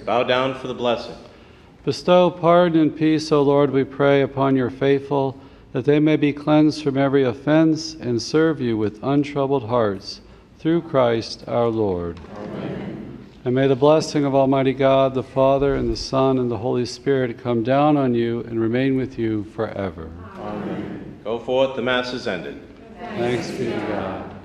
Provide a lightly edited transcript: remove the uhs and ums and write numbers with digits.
bow down for the blessing. Bestow pardon and peace, O Lord, we pray, upon your faithful, that they may be cleansed from every offense and serve you with untroubled hearts, through Christ our Lord. Amen. And may the blessing of Almighty God, the Father, and the Son, and the Holy Spirit come down on you and remain with you forever. Amen. Go forth, the Mass is ended. Thanks be to God.